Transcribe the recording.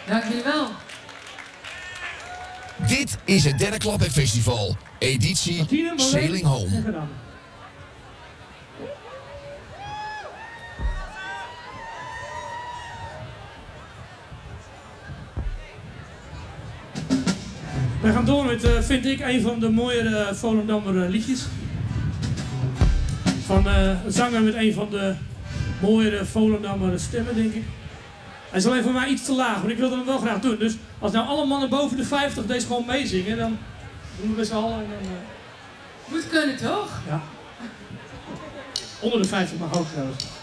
Dank jullie wel. Dit is het derde Klapweg Festival, editie Sailing Home. We gaan door met, vind ik, een van de mooiere Volendammer liedjes. Van een zanger met een van de mooiere Volendammer stemmen, denk ik. Hij is alleen voor mij iets te laag, maar ik wilde hem wel graag doen. Dus als nou alle mannen boven de 50 deze gewoon meezingen, dan doen we met z'n allen. En dan, Moet kunnen, toch? ja. Onder de 50 mag ook trouwens.